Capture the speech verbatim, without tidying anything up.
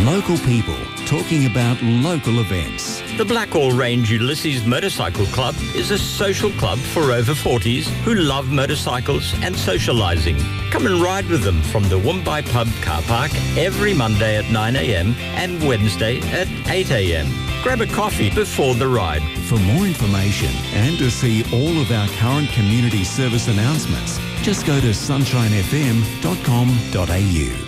Local people talking about local events. The Blackall Range Ulysses Motorcycle Club is a social club for over forties who love motorcycles and socialising. Come and ride with them from the Woombye Pub car park every Monday at nine a.m. and Wednesday at eight a.m. Grab a coffee before the ride. For more information and to see all of our current community service announcements, just go to sunshine f m dot com dot a u.